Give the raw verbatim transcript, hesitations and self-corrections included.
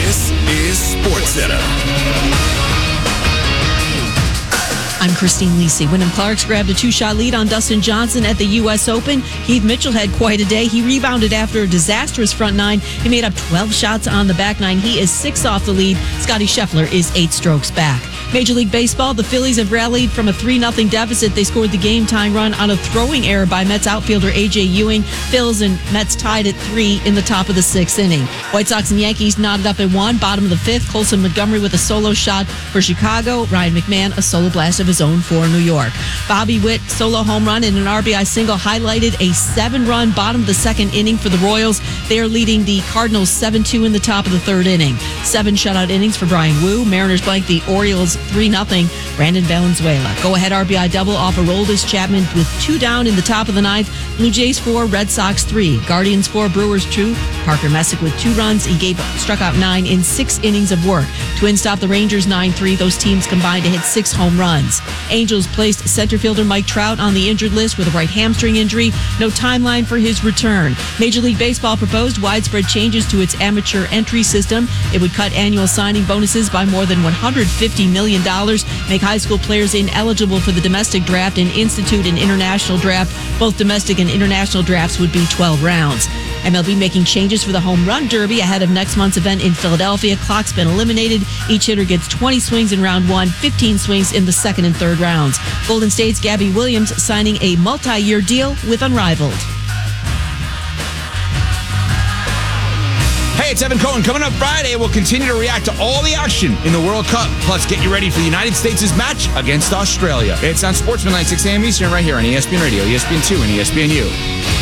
This is SportsCenter. I'm Christine Lisi. Wyndham Clarks grabbed a two-shot lead on Dustin Johnson at the U S Open. Keith Mitchell had quite a day. He rebounded after a disastrous front nine. He made up twelve shots on the back nine. He is six off the lead. Scotty Scheffler is eight strokes back. Major League Baseball, the Phillies have rallied from a three nothing deficit. They scored the game-tying run on a throwing error by Mets outfielder A J Ewing. Phils and Mets tied at three in the top of the sixth inning. White Sox and Yankees knotted up at one, bottom of the fifth. Colson Montgomery with a solo shot for Chicago. Ryan McMahon, a solo blast of his own for New York. Bobby Witt, solo home run and an R B I single highlighted a seven-run bottom of the second inning for the Royals. They are leading the Cardinals seven two in the top of the third inning. Seven shutout innings for Brian Wu. Mariners blank the Orioles three nothing. Brandon Valenzuela. Go-ahead R B I double off Aroldis Chapman with two down in the top of the ninth. Blue Jays four, Red Sox three. Guardians four, Brewers two. Parker Messick with two runs. He gave struck out nine in six innings of work. Twins stopped the Rangers nine three. Those teams combined to hit six home runs. Angels placed center fielder Mike Trout on the injured list with a right hamstring injury. No timeline for his return. Major League Baseball proposed widespread changes to its amateur entry system. It would cut annual signing bonuses by more than one hundred fifty million dollars, make high school players ineligible for the domestic draft, and institute an international draft. Both domestic and international drafts would be twelve rounds. M L B making changes for the Home Run Derby ahead of next month's event in Philadelphia. Clock's been eliminated. Each hitter gets twenty swings in round one, fifteen swings in the second and third rounds. Golden State's Gabby Williams signing a multi-year deal with Unrivaled. Hey, it's Evan Cohen. Coming up Friday, we'll continue to react to all the action in the World Cup. Plus, get you ready for the United States' match against Australia. It's on Sportsman Night, six a.m. Eastern, right here on E S P N Radio, E S P N two, and E S P N U.